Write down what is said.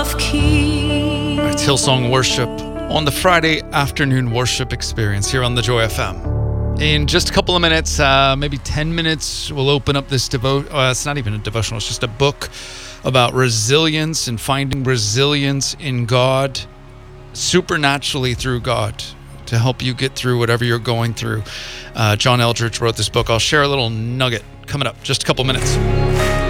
of Kings. It's Hillsong Worship on the Friday afternoon worship experience here on the Joy FM. In just a couple of minutes, maybe 10 minutes, we'll open up this it's not even a devotional, it's just a book about resilience and finding resilience in God, supernaturally through God, to help you get through whatever you're going through. John Eldredge wrote this book. I'll share a little nugget coming up just a couple minutes.